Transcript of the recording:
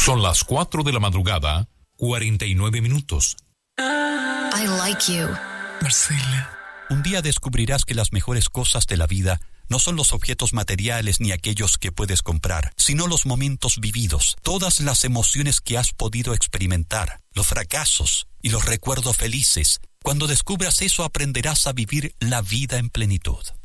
Son las 4 de la madrugada, 49 minutos. I like you, Marcela. Un día descubrirás que las mejores cosas de la vida no son los objetos materiales ni aquellos que puedes comprar, sino los momentos vividos, todas las emociones que has podido experimentar, los fracasos y los recuerdos felices. Cuando descubras eso, aprenderás a vivir la vida en plenitud.